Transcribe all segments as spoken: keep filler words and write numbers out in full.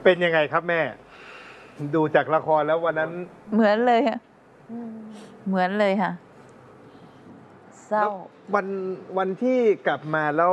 เป็นยังไงครับแม่ดูจากละครแล้ววันนั้นเหมือนเลยค่ะเหมือนเลยค่ะเศร้าวันวันที่กลับมาแล้ว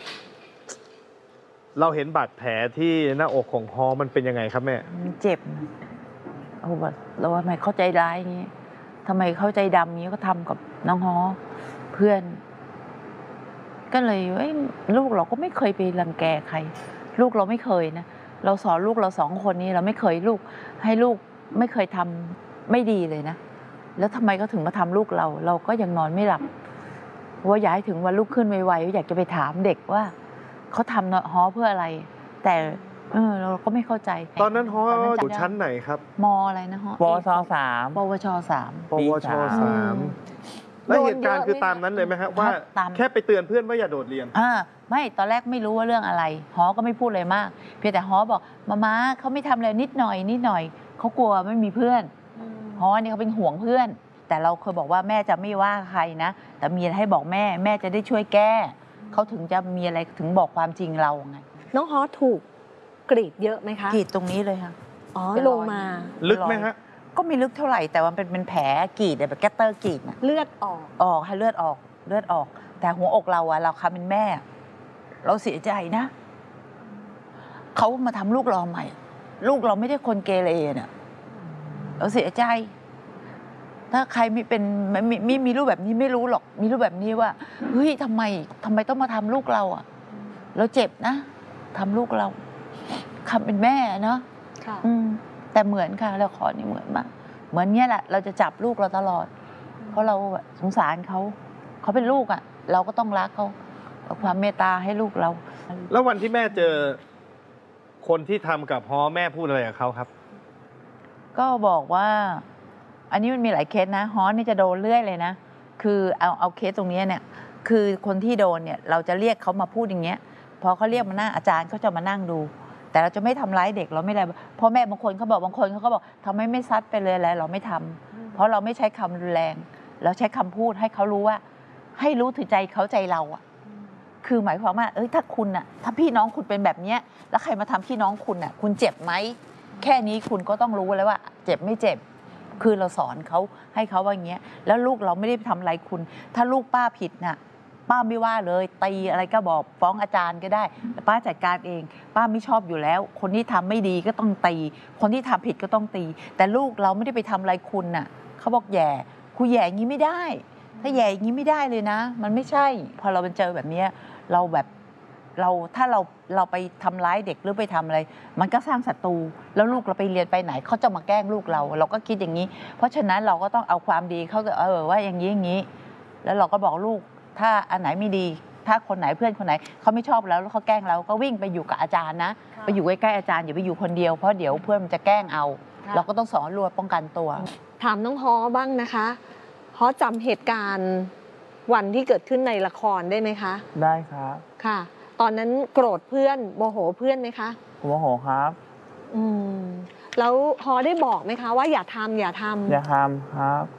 เราเห็นบาดแผลที่หน้าอกของฮอมันเป็นยังไงครับแม่มันเจ็บโอ้แบบเราว่าทำไมเข้าใจร้ายอย่างนี้ทำไมเข้าใจดำอย่างนี้ก็ทำกับน้องฮอเพื่อนก็เลยเอ้ยลูกเราก็ไม่เคยไปรังแกใครลูกเราไม่เคยนะเราสอนลูกเราสองคนนี้เราไม่เคยลูกให้ลูกไม่เคยทำไม่ดีเลยนะแล้วทำไมก็ถึงมาทำลูกเราเราก็ยังนอนไม่หลับเพราะว่าอยากให้ถึงวันลูกขึ้นไวๆอยากจะไปถามเด็กว่าเขาทำฮอเพื่ออะไรแต่เออเราก็ไม่เข้าใจตอนนั้นฮออยู่ชั้นไหนครับมอะไรนะฮอปวชสามปวชสามปวชสามแล้วเหตุการณ์คือตามนั้นเลยไหมครับว่าแค่ไปเตือนเพื่อนว่าอย่าโดดเรียนอ่าไม่ตอนแรกไม่รู้ว่าเรื่องอะไรฮอก็ไม่พูดเลยมากเพียงแต่ฮอบอกมาม่าเขาไม่ทำอะไรนิดหน่อยนิดหน่อยเขากลัวไม่มีเพื่อนฮอนี่เขาเป็นห่วงเพื่อนแต่เราเคยบอกว่าแม่จะไม่ว่าใครนะแต่มีอะไรให้บอกแม่แม่จะได้ช่วยแก้เขาถึงจะมีอะไรถึงบอกความจริงเราไงน้องฮอถูกกรีดเยอะไหมคะกรีดตรงนี้เลยค่ะอ๋อลงมาลึกไหมฮะก็ไม่ลึกเท่าไหร่แต่มันเป็นเป็นแผลกรีดแบบแกตเตอร์กรีดนะเลือดออกออกให้เลือดออกเลือดออกแต่หัวอกเราอะเราคำเป็นแม่เราเสียใจนะเขามาทำลูกเราใหม่ลูกเราไม่ได้คนเกเรเนี่ยเราเสียใจถ้าใครไม่เป็นไม่ไม่มีรูปแบบนี้ไม่รู้หรอกมีรูปแบบนี้ว่าเฮ้ยทำไมทำไมต้องมาทำลูกเราอะเราเจ็บนะทำลูกเราคำเป็นแม่เนาะแต่เหมือนค่ะละครนี่เหมือนมากเหมือนเนี้ยแหละเราจะจับลูกเราตลอดเพราะเราสงสารเขาเขาเป็นลูกอ่ะเราก็ต้องรักเขาความเมตตาให้ลูกเราแล้ววันที่แม่เจอคนที่ทำกับฮอแม่พูดอะไรกับเขาครับก็บอกว่าอันนี้มันมีหลายเคสนะฮอนี่จะโดนเรื่อยเลยนะคือเอาเอาเคสตรงนี้เนี่ยคือคนที่โดนเนี่ยเราจะเรียกเขามาพูดอย่างเงี้ยพอเขาเรียกมาหน้าอาจารย์เขาจะมานั่งดูแต่เราจะไม่ทำร้ายเด็กเราไม่อะไรพ่อแม่บางคนเขาบอกบางคนเขาก็บอกทำไมไม่ซัดไปเลยอะไรเราไม่ทำเพราะเราไม่ใช้คำรุนแรงเราใช้คำพูดให้เขารู้ว่าให้รู้ถึงใจเขาใจเราอ่ะคือหมายความว่าเอ้ยถ้าคุณอ่ะถ้าพี่น้องคุณเป็นแบบเนี้ยแล้วใครมาทำพี่น้องคุณอ่ะคุณเจ็บไหมแค่นี้คุณก็ต้องรู้แล้วว่าเจ็บไม่เจ็บคือเราสอนเขาให้เขาว่าอย่างเงี้ยแล้วลูกเราไม่ได้ทำอะไรคุณถ้าลูกป้าผิดน่ะป้าไม่ว่าเลยตีอะไรก็บอกฟ้องอาจารย์ก็ได้แต่ป้าจัดการเองป้าไม่ชอบอยู่แล้วคนที่ทำไม่ดีก็ต้องตีคนที่ทำผิดก็ต้องตีแต่ลูกเราไม่ได้ไปทำอะไรคุณน่ะเขาบอกแย่คุณแย่อย่างนี้ไม่ได้ถ้าแย่อย่างนี้ไม่ได้เลยนะมันไม่ใช่พอเราเป็นเจอแบบนี้เราแบบเราถ้าเราเราไปทำร้ายเด็กหรือไปทำอะไรมันก็สร้างศัตรูแล้วลูกเราไปเรียนไปไหนเขาจะมาแกล้งลูกเราเราก็คิดอย่างนี้เพราะฉะนั้นเราก็ต้องเอาความดีเขาเออว่าอย่างนี้อย่างนี้แล้วเราก็บอกลูกถ้าอันไหนไม่ดีถ้าคนไหนเพื่อนคนไหนเขาไม่ชอบแล้วแล้วเขาแกล้งเราก็วิ่งไปอยู่กับอาจารย์นะไปอยู่ใกล้ๆอาจารย์อย่าไปอยู่คนเดียวเพราะเดี๋ยวเพื่อนมันจะแกล้งเอาเราก็ต้องสอนรัวป้องกันตัวถามน้องฮอบ้างนะคะฮอจำเหตุการณ์วันที่เกิดขึ้นในละครได้ไหมคะได้ครับค่ะตอนนั้นโกรธเพื่อนโมโหเพื่อนไหมคะโมโหครับอืมแล้วฮอได้บอกไหมคะว่าอย่าทำอย่าทำอย่าทำครับ